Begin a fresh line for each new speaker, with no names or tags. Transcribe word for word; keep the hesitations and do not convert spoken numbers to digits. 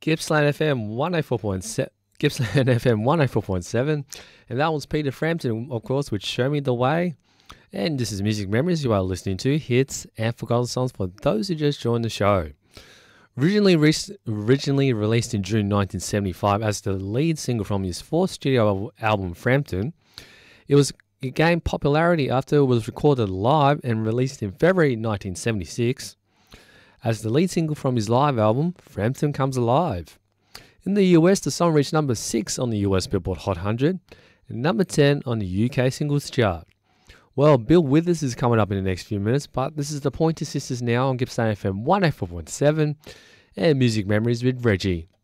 Gippsland F M one oh four point seven. Gippsland F M one oh four point seven. And that was Peter Frampton, of course, with Show Me the Way. And this is Music Memories. You are listening to hits and forgotten songs for those who just joined the show. Originally, re- originally released in June nineteen seventy-five as the lead single from his fourth studio album, Frampton, it was it gained popularity after it was recorded live and released in February nineteen seventy-six as the lead single from his live album, Frampton Comes Alive. In the U S, the song reached number six on the U S Billboard Hot one hundred and number ten on the U K Singles Chart. Well, Bill Withers is coming up in the next few minutes, but this is the Pointer Sisters now on Gippsland F M one oh four point seven and Music Memories with Reggie.